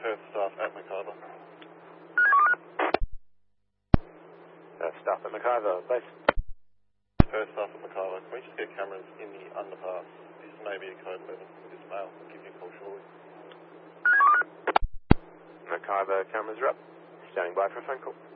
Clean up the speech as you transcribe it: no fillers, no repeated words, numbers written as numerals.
Perth staff at Macarthur. Staff at Macarthur, base. Perth staff at Macarthur. Can we just get cameras in the underpass? This may be a code 11 for this mail. I'll give you a call shortly. Macarthur cameras are up. Standing by for a phone call.